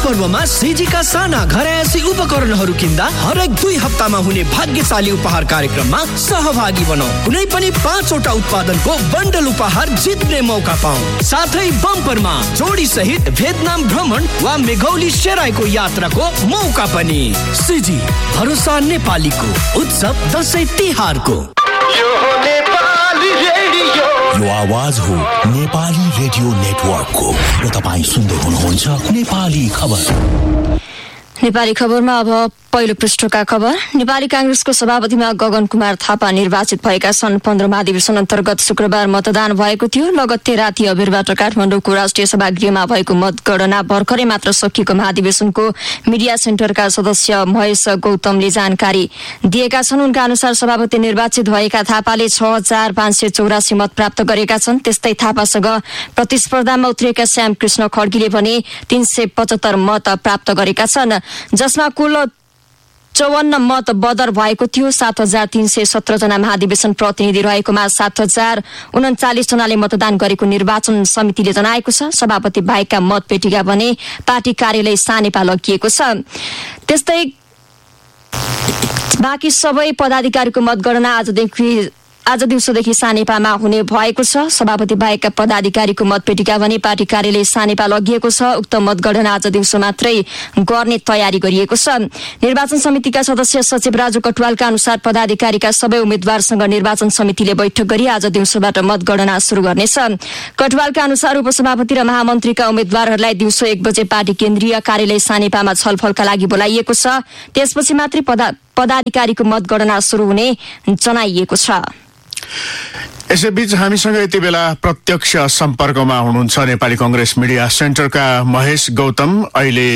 पर्वमा सिजीका साना घरायसी उपकरणहरू किन्दा हरेक 2 हप्तामा हुने भाग्यशाली उपहार कार्यक्रममा सहभागी बनौ। कुनै पनि 5 वटा उत्पादनको बन्डल उपहार जित्ने मौका पाऊ। साथै बम्परमा जोडी सहित भियतनाम भ्रमण वा मेघौली सेराईको यात्राको मौका पनि। सिजी, भरोसा नेपालीको उत्सव दशैं तिहारको। यो आवाज हो नेपाली रेडियो नेटवर्कको र तपाईं सुन्दै हुनुहुन्छ नेपाली खबर। नेपाली खबरमा अब पहिलो पृष्ठका खबर। नेपाली कांग्रेसको सभापतिमा गगन कुमार थापा निर्वाचित भएका छन्। 15 महाधिवेशन अन्तर्गत शुक्रबार मतदान भएको थियो। लगत्तै राति अबेरबाट काठमाडौँको राष्ट्रिय सभागृहमा भएको मतगणना भर्खरै मात्र सकिएको महाधिवेशनको मिडिया सेन्टरका सदस्य महेश गौतमले जानकारी दिएका छन्। उनका अनुसार सभापति निर्वाचित भएका थापाले 6584 मत प्राप्त गरेका छन्। त्यस्तै थापासँग प्रतिस्पर्धामा उत्रिएका श्याम कृष्ण खड्गीले भने 375 मत प्राप्त गरेका छन्, जसमा कुल 54 मत बदर भएको थियो। 7317 जना महाधिवेशन प्रतिनिधि रहेकोमा 7039 जनाले मतदान गरेको निर्वाचन समितिले जनाएको छ। सभापति बाहेकका मतपेटिका भने पार्टी कार्यालय सानेपा लगिएको छ। त्यस्तै बाँकी सबै पदाधिकारीको मतगणना आज दिउँसोदेखि सानेपामा हुने भएको छ। सभापति बाहेकका पदाधिकारीको मतपेटिका भने पार्टी कार्यालय सानेपा लगिएको छ। उक्त मतगणना आज दिउँसो मात्रै गर्ने तयारी गरिएको छ। निर्वाचन समितिका सदस्य सचिव राजु कटुवालका अनुसार पदाधिकारीका सबै उम्मेद्वारसँग निर्वाचन समितिले बैठक गरी आज दिउँसोबाट मतगणना शुरू गर्नेछ। कटुवालका अनुसार उपसभापति र महामन्त्रीका उम्मेद्वारहरूलाई दिउँसो 1 बजे पार्टी केन्द्रीय कार्यालय सानेपामा छलफलका लागि बोलाइएको छ। त्यसपछि मात्रै पदाधिकारीको मतगणना शुरू हुने जनाइएको छ। यसैबीच हामीसँग यति बेला प्रत्यक्ष सम्पर्कमा हुनुहुन्छ नेपाली कांग्रेस मिडिया सेन्टरका महेश गौतम। अहिले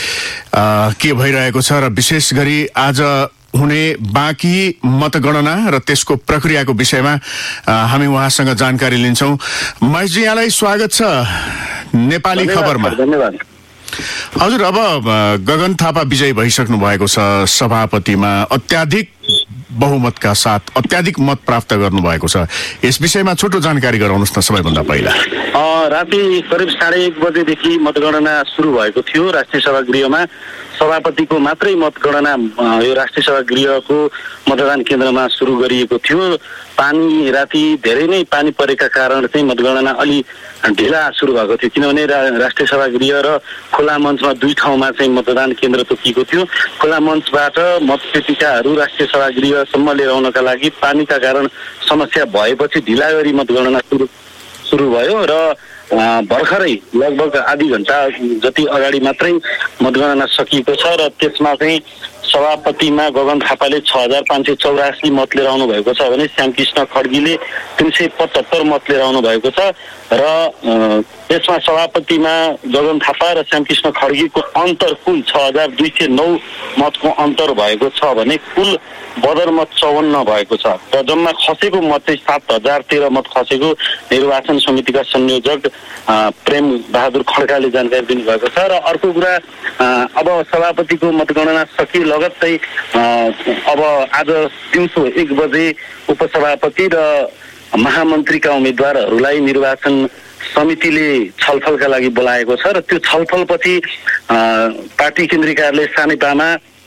के भइरहेको छ र विशेष गरी आज हुने बाँकी मतगणना र त्यसको प्रक्रियाको विषयमा हामी उहाँसँग जानकारी लिन्छौँ। महेशजी, यहाँलाई स्वागत छ नेपाली खबरमा। धन्यवाद। हजुर, अब गगन थापा विजयी भइसक्नु भएको छ। सभापतिमा अत्याधिक बहुमतका साथ अत्याधिक मत प्राप्त गर्नु भएको छ। यस विषयमा छोटो जानकारी गराउनुहोस् न सबैभन्दा पहिला। राति करिब 1:30 बजेदेखि मतगणना सुरु भएको थियो राष्ट्रिय सभागृहमा। सभापतिको मात्रै मतगणना यो राष्ट्रिय सभागृहको मतदान केन्द्रमा सुरु गरिएको थियो। राति धेरै नै पानी परेका कारण चाहिँ मतगणना अलि ढिला सुरु भएको थियो, किनभने राष्ट्रिय सभागृह र खुला मञ्चमा 2 ठाउँमा चाहिँ मतदान केन्द्र तोकिएको थियो। खुला मञ्चबाट मतपेटिकाहरू राष्ट्रिय सभागृहसम्म लिएर आउनका लागि पानीका कारण समस्या भएपछि ढिला गरी मतगणना सुरु भयो र भर्खरै लगभग आधी घण्टा जति अगाडि मात्रै मतगणना सकिएको छ र त्यसमा चाहिँ सभापतिमा गगन थापाले 6584 मत लिएर आउनु भएको छ भने श्यामकृष्ण खड्गीले 375 मत लिएर आउनु भएको छ र त्यसमा सभापतिमा गगन थापा र श्यामकृष्ण खड्गीको अन्तर कुल 6209 मतको अन्तर भएको छ भने कुल बदर मत 54 भएको छ र जम्मा खसेको मत चाहिँ 7013 मत खसेको निर्वाचन समितिका संयोजक प्रेम बहादुर खड्काले जानकारी दिनुभएको छ। र अर्को कुरा, अब सभापतिको मतगणना सकि लगत्तै अब आज दिउँसो 1 बजे उपसभापति र महामन्त्रीका उम्मेद्वारहरूलाई निर्वाचन समितिले छलफलका लागि बोलाएको छ र त्यो छलफलपछि पार्टी केन्द्रीय कार्यालय सानेपामा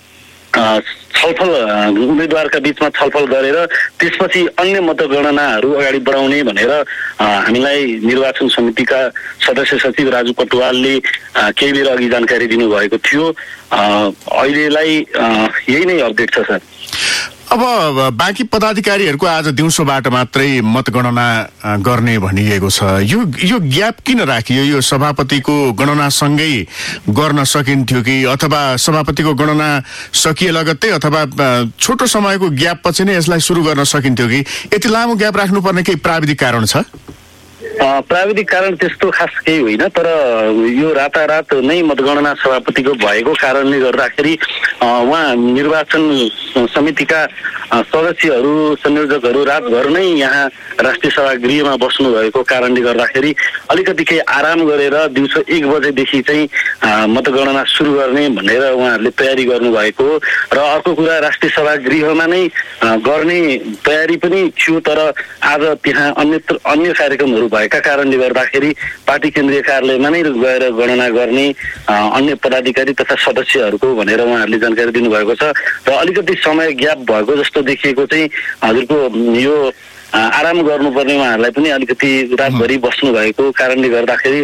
छलफल उम्मेद्वारका बीचमा छलफल गरेर त्यसपछि अन्य मतगणनाहरू अगाडि बढाउने भनेर हामीलाई निर्वाचन समितिका सदस्य सचिव राजु कटुवालले केही बेर अघि जानकारी दिनुभएको थियो। अहिलेलाई यही नै अपडेट छ सर। अब बाँकी पदाधिकारीहरूको आज दिउँसोबाट मात्रै मतगणना गर्ने भनिएको छ। यो ग्याप किन राखियो? यो सभापतिको गणनासँगै गर्न सकिन्थ्यो कि अथवा सभापतिको गणना सकिए लगत्तै अथवा छोटो समयको ग्याप पछि नै यसलाई सुरु गर्न सकिन्थ्यो कि यति लामो ग्याप राख्नुपर्ने केही प्राविधिक कारण छ? प्राविधिक कारण त्यस्तो खास केही होइन, तर यो रातारात नै मतगणना सभापतिको भएको कारणले गर्दाखेरि उहाँ निर्वाचन समितिका सदस्यहरू संयोजकहरू रातभर नै यहाँ राष्ट्रिय सभागृहमा बस्नु भएको कारणले गर्दाखेरि अलिकति केही आराम गरेर दिउँसो 1 बजेदेखि चाहिँ मतगणना सुरु गर्ने भनेर उहाँहरूले तयारी गर्नुभएको हो। र अर्को कुरा, राष्ट्रिय सभागृहमा नै गर्ने तयारी पनि थियो, तर आज त्यहाँ अन्य कार्यक्रमहरू भएका कारणले गर्दाखेरि पार्टी केन्द्रीय कार्यालयमा नै गएर गणना गर्ने अन्य पदाधिकारी तथा सदस्यहरूको भनेर उहाँहरूले जानकारी दिनुभएको छ र अलिकति समय ग्याप भएको जस्तो देखिएको चाहिँ हजुरको यो आराम गर्नुपर्ने उहाँहरूलाई पनि अलिकति रातभरि बस्नु भएको कारणले गर्दाखेरि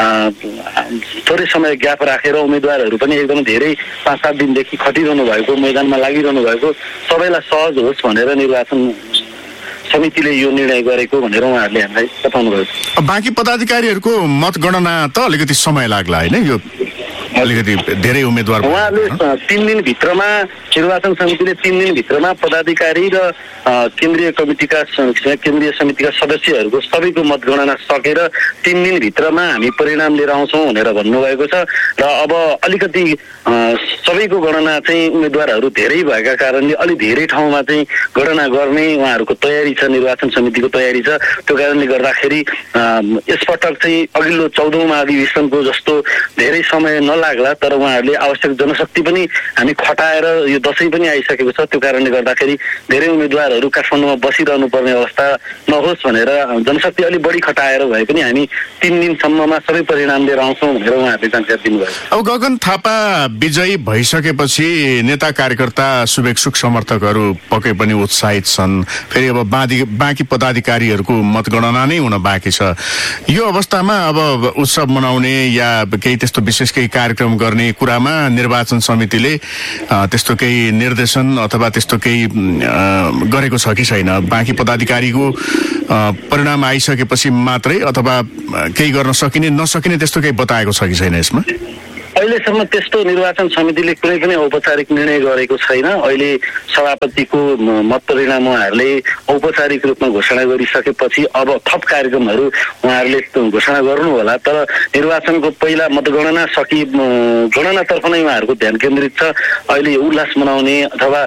थोरै समय ग्याप राखेर उम्मेदवारहरू पनि एकदम धेरै 5-7 दिनदेखि खटिरहनु भएको मैदानमा लागिरहनु भएको सबैलाई सहज होस् भनेर निर्वाचन समितिले यो निर्णय गरेको भनेर उहाँहरूले हामीलाई बताउनु भएको। बाँकी पदाधिकारीहरूको मतगणना त अलिकति समय लाग्ला होइन यो अलिकति धेरै उम्मेदवार उहाँहरूले 3 दिनभित्रमा निर्वाचन समितिले 3 दिनभित्रमा पदाधिकारी र केन्द्रीय समितिका सदस्यहरूको सबैको मतगणना सकेर 3 दिनभित्रमा हामी परिणाम लिएर आउँछौँ भनेर भन्नुभएको छ र अब अलिकति सबैको गणना चाहिँ उम्मेदवारहरू धेरै भएका कारणले अलि धेरै ठाउँमा चाहिँ गणना गर्ने उहाँहरूको तयारी छ, निर्वाचन समितिको तयारी छ। त्यो कारणले गर्दाखेरि यसपटक चाहिँ अघिल्लो 14औं महाधिवेशनको जस्तो धेरै समय नलाग्ला, तर उहाँहरूले आवश्यक जनशक्ति पनि हामी खटाएर यो दशैं पनि आइसकेको छ, त्यो कारणले गर्दाखेरि धेरै उम्मेदवारहरू काठमाडौँमा बसिरहनु पर्ने अवस्था नहोस् भनेर जनशक्ति अलि बढी खटाएर भए पनि हामी 3 दिनसम्ममा सबै परिणाम लिएर आउँछौँ भनेर उहाँहरूले जानकारी दिनुभयो। अब गगन थापा विजयी भइसकेपछि नेता कार्यकर्ता शुभेच्छुक समर्थकहरू पक्कै पनि उत्साहित छन्। फेरि अब बाँकी पदाधिकारीहरूको मतगणना नै हुन बाँकी छ। यो अवस्थामा अब उत्सव मनाउने या केही त्यस्तो विशेष केही कार्यक्रम गर्ने कुरामा निर्वाचन समितिले त्यस्तो केही निर्देशन अथवा त्यस्तो केही गरेको छ कि छैन? बाँकी पदाधिकारीको परिणाम आइसकेपछि मात्रै अथवा केही गर्न सकिने नसकिने त्यस्तो केही बताएको छ कि छैन यसमा? अहिलेसम्म त्यस्तो निर्वाचन समितिले कुनै पनि औपचारिक निर्णय गरेको छैन। अहिले सभापतिको मत परिणाम उहाँहरूले औपचारिक रूपमा घोषणा गरिसकेपछि अब थप कार्यक्रमहरू उहाँहरूले घोषणा गर्नु होला। तर निर्वाचनको पहिला मतगणना सकी गणनातर्फ नै उहाँहरूको ध्यान केन्द्रित छ। अहिले उल्लास मनाउने अथवा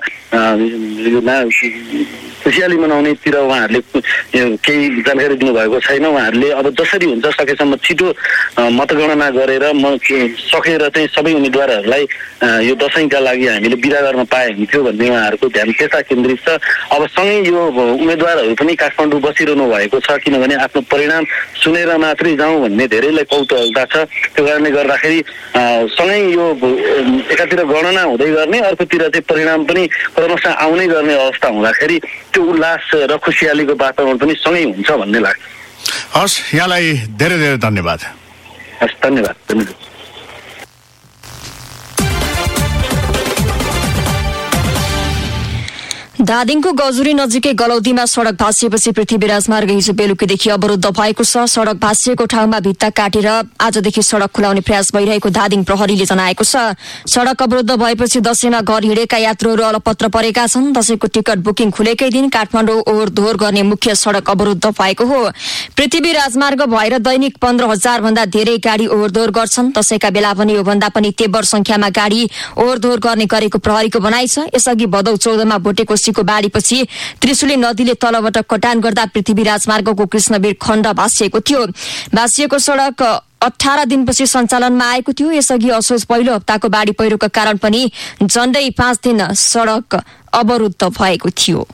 खुसियाली मनाउनेतिर उहाँहरूले केही जानकारी दिनुभएको छैन। उहाँहरूले अब जसरी हुन्छ सकेसम्म छिटो मतगणना गरेर सकेर चाहिँ सबै उम्मेदवारहरूलाई यो दशैंका लागि हामीले बिदा गर्न पाए हुन्थ्यो भन्ने उहाँहरूको ध्यान त्यता केन्द्रित छ। अब सँगै यो उम्मेदवारहरू पनि काठमाडौँ बसिरहनु भएको छ, किनभने आफ्नो परिणाम सुनेर मात्रै जाउँ भन्ने धेरैलाई कौतूहलता छ। त्यो कारणले गर्दाखेरि सँगै यो एकातिर गणना हुँदै गर्ने, अर्कोतिर चाहिँ परिणाम पनि क्रमशः आउनै गर्ने अवस्था हुँदाखेरि त्यो उल्लास र खुसियालीको वातावरण पनि सँगै हुन्छ भन्ने लाग्छ। हस्, यहाँलाई धेरै धेरै धन्यवाद। हस्, धन्यवाद। धादिङको गजुरी नजिकै गलौदीमा सड़क भाँसिएपछि पृथ्वी राजमार्ग हिजो बेलुकीदेखि अवरुद्ध भएको छ। सड़क भाँसिएको ठाउँमा भित्ता काटेर आजदेखि सड़क खुलाउने प्रयास भइरहेको धादिङ प्रहरीले जनाएको छ। सड़क अवरुद्ध भएपछि दशैंमा घर हिँडेका यात्रुहरू अलपत्र परेका छन्। दशैंको टिकट बुकिङ खुलेकै दिन काठमाडौँ ओहोर-दोहोर गर्ने मुख्य सड़क अवरुद्ध भएको हो। पृथ्वी राजमार्ग भएर दैनिक 15,000 भन्दा धेरै गाड़ी ओहोर-दोहोर गर्छन्। दशैंका बेला पनि यो भन्दा पनि तेब्बर संख्यामा गाड़ी ओहोर-दोहोर गर्ने गरेको प्रहरीको भनाइ छ। यसअघि भदौ 14मा भोटेको को बाढीपछि त्रिशुली नदीले तलबाट कटान गर्दा पृथ्वी राजमार्गको कृष्णवीर खण्ड भाँसिएको थियो। भाँसिएको सड़क 18 दिनपछि सञ्चालनमा आएको थियो। यसअघि असोज पहिलो हप्ताको बाढी पहिरोका कारण पनि झण्डै 5 दिन सड़क अवरुद्ध भएको थियो।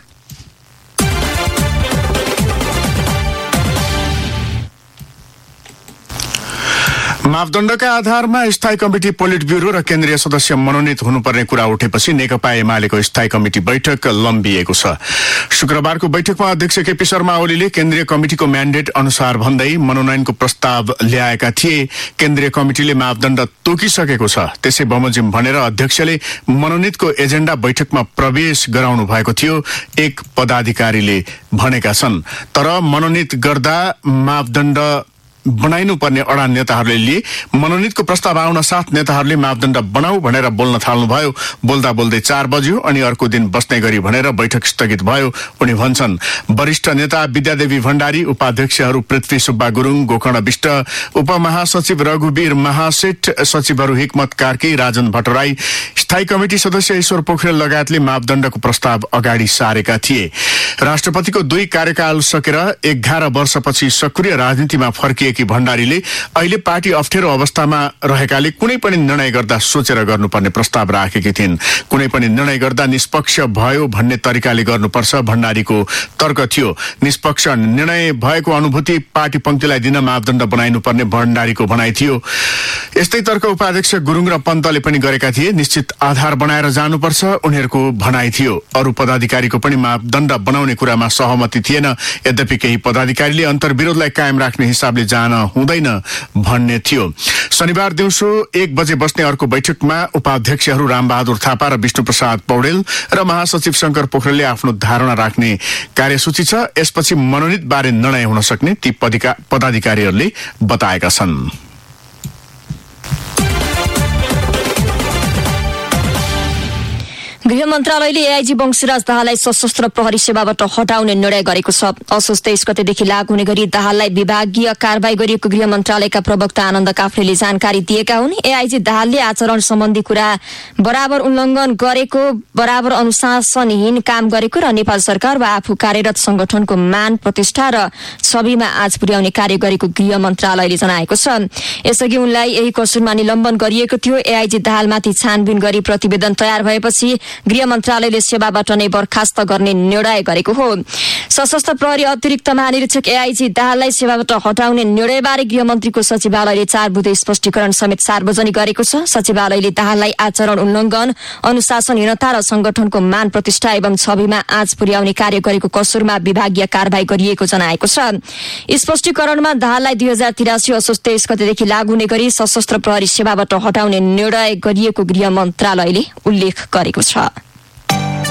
मापदण्डका आधारमा स्थायी कमिटी पोलिट ब्युरो र केन्द्रीय सदस्य मनोनित हुनुपर्ने कुरा उठेपछि नेकपा एमालेको स्थायी कमिटी बैठक लम्बिएको छ। शुक्रबारको बैठकमा अध्यक्ष केपी शर्मा ओलीले केन्द्रीय कमिटिको म्यान्डेट अनुसार भन्दै मनोनयनको प्रस्ताव ल्याएका थिए। केन्द्रीय कमिटिले मापदण्ड तोकिसकेको छ, त्यसै बमोजिम भनेर अध्यक्षले मनोनितको एजेन्डा बैठकमा प्रवेश गराउनु भएको थियो, एक पदाधिकारीले भनेका छन्। तर मनोनित गर्दा मापदण्ड बनाइनुपर्ने अडान नेताहरूले लिए। मनोनितको प्रस्ताव आउन साथ नेताहरूले मापदण्ड बनाऊ भनेर बोल्न थाल्नुभयो। बोल्दा बोल्दै 4 बज्यो अनि अर्को दिन बस्ने गरी भनेर बैठक स्थगित भयो। उनी भन्छन्, वरिष्ठ नेता विद्यादेवी भण्डारी, उपाध्यक्षहरू पृथ्वी सुब्बा गुरुङ, गोकर्ण विष्ट, उपमहासचिव रघुवीर महासेठ, सचिवहरू हिक्मत कार्की, राजन भट्टराई, स्थायी कमिटी सदस्य ईश्वर पोखरेल लगायतले मापदण्डको प्रस्ताव अगाडि सारेका थिए। राष्ट्रपतिको 2 कार्यकाल सकेर 11 वर्षपछि सक्रिय राजनीतिमा फर्किएकी भण्डारीले अहिले पार्टी अप्ठ्यारो अवस्थामा रहेकाले कुनै पनि निर्णय गर्दा सोचेर गर्नुपर्ने प्रस्ताव राखेकी थिइन्। कुनै पनि निर्णय गर्दा निष्पक्ष भयो भन्ने तरिकाले गर्नुपर्छ भण्डारीको तर्क थियो। निष्पक्ष निर्णय भएको अनुभूति पार्टी पंक्तिलाई दिन मापदण्ड बनाइनुपर्ने भण्डारीको भनाइ थियो। यस्तै तर्क उपाध्यक्ष गुरुङ र पन्तले पनि गरेका थिए। निश्चित आधार बनाएर जानुपर्छ उनीहरूको भनाइ थियो। अरू पदाधिकारीको पनि मापदण्ड बनाउने कुरामा सहमति थिएन। यद्यपि केही पदाधिकारीले अन्तर्विरोधलाई कायम राख्ने हिसाबले जान हुँदैन भन्ने थियो। शनिबार दिउँसो 1 बजे बस्ने अर्को बैठकमा उपाध्यक्षहरू रामबहादुर थापा र विष्णुप्रसाद पौडेल र महासचिव शंकर पोखरेलले आफ्नो धारणा राख्ने कार्यसूची छ। यसपछि मनोनित बारे निर्णय हुन सक्ने ती पदाधिकारीहरूले बताएका छन्। गृह मन्त्रालयले एआईजी वंशीराज दाहाललाई सशस्त्र प्रहरी सेवाबाट हटाउने निर्णय गरेको छ। असोज 23 गतेदेखि लागू हुने गरी दाहाललाई विभागीय कारबाही गरिएको गृह मन्त्रालयका प्रवक्ता आनन्द काफ्लेले जानकारी दिएका हुन्। एआईजी दाहालले आचरण सम्बन्धी कुरा बराबर उल्लङ्घन गरेको, बराबर अनुशासनहीन काम गरेको र नेपाल सरकार वा आफू कार्यरत संगठनको मान, प्रतिष्ठा र छविमा आँच पुर्याउने कार्य गरेको गृह मन्त्रालयले जनाएको छ। यसअघि उनलाई यही कसुरमा निलम्बन गरिएको थियो। एआईजी दाहालमाथि छानबिन गरी प्रतिवेदन तयार भएपछि गृह मन्त्रालयले सेवाबाट नै बर्खास्त गर्ने निर्णय गरेको हो। सशस्त्र प्रहरी अतिरिक्त महानिरीक्षक एआईजी दाहाललाई सेवाबाट हटाउने निर्णयबारे गृहमन्त्रीको सचिवालयले 4 बुँदे स्पष्टीकरण समेत सार्वजनिक गरेको छ। सचिवालयले दाहाललाई आचरण उल्लङ्घन, अनुशासनहीनता र संगठनको मान, प्रतिष्ठा एवं छविमा आँच पुर्याउने कार्य गरेको कसुरमा विभागीय कारबाही गरिएको जनाएको छ। स्पष्टीकरणमा दाहाललाई 2083 असोज 23 गतेदेखि लागू हुने गरी सशस्त्र प्रहरी सेवाबाट हटाउने निर्णय गरिएको गृह मन्त्रालयले उल्लेख गरेको छ।